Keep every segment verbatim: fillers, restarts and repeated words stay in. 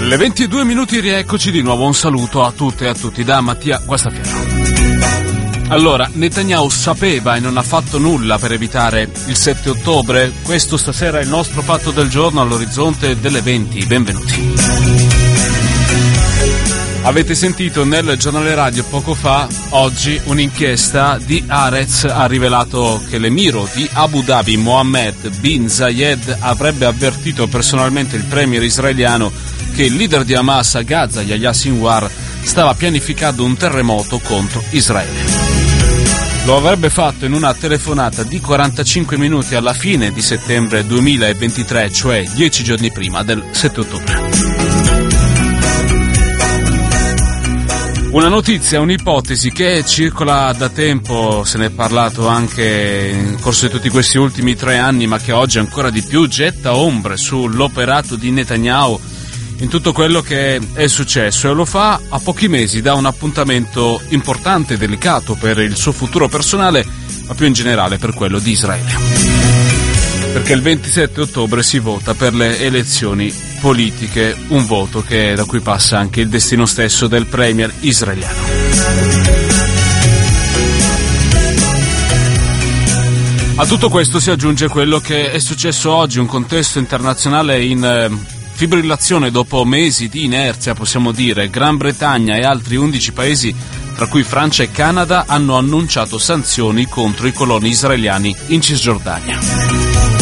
Le ventidue minuti, rieccoci di nuovo. Un saluto a tutte e a tutti da Mattia Guastapiano. Allora, Netanyahu sapeva e non ha fatto nulla per evitare il sette ottobre? Questo stasera è il nostro fatto del giorno all'orizzonte delle venti. Benvenuti. Avete sentito nel giornale radio poco fa, oggi, un'inchiesta di Haaretz ha rivelato che l'emiro di Abu Dhabi, Mohammed bin Zayed, avrebbe avvertito personalmente il premier israeliano che il leader di Hamas a Gaza, Yahya Sinwar, stava pianificando un terremoto contro Israele. Lo avrebbe fatto in una telefonata di quarantacinque minuti alla fine di settembre duemilaventitré, cioè dieci giorni prima del sette ottobre. Una notizia, un'ipotesi che circola da tempo, se ne è parlato anche nel corso di tutti questi ultimi tre anni, ma che oggi ancora di più getta ombre sull'operato di Netanyahu in tutto quello che è successo, e lo fa a pochi mesi da un appuntamento importante e delicato per il suo futuro personale, ma più in generale per quello di Israele. Perché il ventisette ottobre si vota per le elezioni politiche, un voto che da cui passa anche il destino stesso del premier israeliano. A tutto questo si aggiunge quello che è successo oggi, un contesto internazionale in eh, fibrillazione dopo mesi di inerzia, possiamo dire. Gran Bretagna e altri undici paesi, tra cui Francia e Canada, hanno annunciato sanzioni contro i coloni israeliani in Cisgiordania.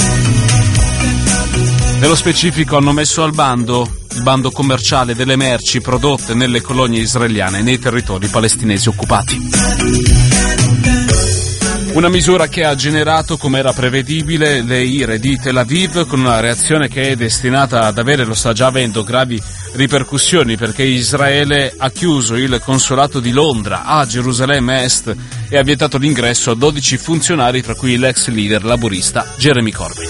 Nello specifico hanno messo al bando il bando commerciale delle merci prodotte nelle colonie israeliane nei territori palestinesi occupati. Una misura che ha generato, come era prevedibile, le ire di Tel Aviv, con una reazione che è destinata ad avere, lo sta già avendo, gravi ripercussioni, perché Israele ha chiuso il consolato di Londra a Gerusalemme Est e ha vietato l'ingresso a dodici funzionari, tra cui l'ex leader laburista Jeremy Corbyn.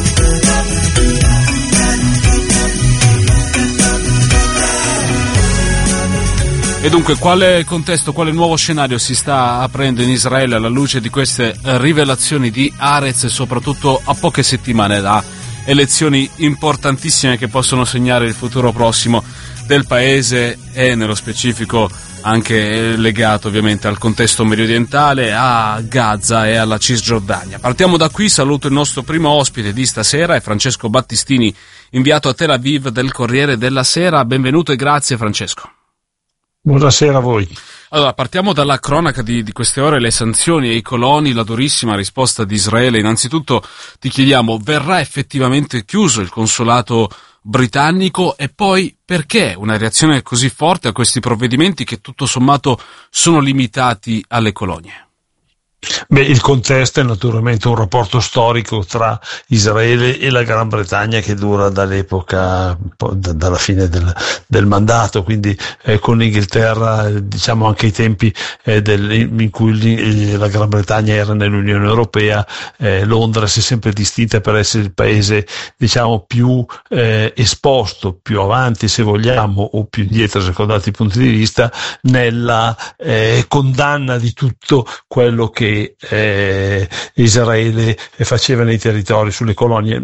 E dunque, quale contesto, quale nuovo scenario si sta aprendo in Israele alla luce di queste rivelazioni di Haaretz, e soprattutto a poche settimane da elezioni importantissime che possono segnare il futuro prossimo del paese, e nello specifico anche legato ovviamente al contesto mediorientale, a Gaza e alla Cisgiordania. Partiamo da qui. Saluto il nostro primo ospite di stasera, è Francesco Battistini, inviato a Tel Aviv del Corriere della Sera. Benvenuto e grazie, Francesco. Buonasera a voi. Allora, partiamo dalla cronaca di, di queste ore, le sanzioni ai coloni, la durissima risposta di Israele. Innanzitutto ti chiediamo, verrà effettivamente chiuso il consolato britannico, e poi perché una reazione così forte a questi provvedimenti che tutto sommato sono limitati alle colonie? Beh, il contesto è naturalmente un rapporto storico tra Israele e la Gran Bretagna che dura dall'epoca, d- dalla fine del, del mandato, quindi eh, con l'Inghilterra, eh, diciamo anche ai tempi eh, del, in cui la Gran Bretagna era nell'Unione Europea, eh, Londra si è sempre distinta per essere il paese, diciamo, più eh, esposto, più avanti se vogliamo, o più indietro secondo altri punti di vista, nella eh, condanna di tutto quello che Eh, Israele faceva nei territori, sulle colonie.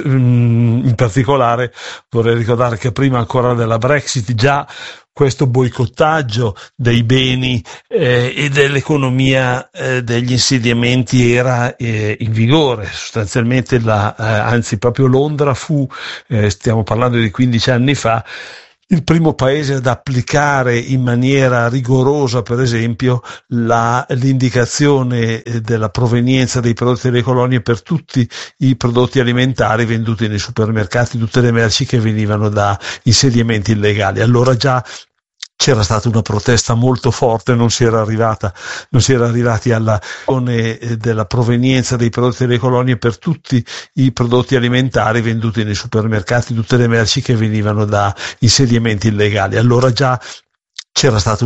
In particolare vorrei ricordare che prima ancora della Brexit già questo boicottaggio dei beni eh, e dell'economia eh, degli insediamenti era eh, in vigore. Sostanzialmente la, eh, anzi proprio Londra fu, eh, stiamo parlando di quindici anni fa, il primo paese ad applicare in maniera rigorosa, per esempio, la, l'indicazione della provenienza dei prodotti delle colonie per tutti i prodotti alimentari venduti nei supermercati, tutte le merci che venivano da insediamenti illegali. Allora già c'era stata una protesta molto forte, non si era arrivata, non si era arrivati alla della provenienza dei prodotti delle colonie per tutti i prodotti alimentari venduti nei supermercati, tutte le merci che venivano da insediamenti illegali. Allora già c'era stata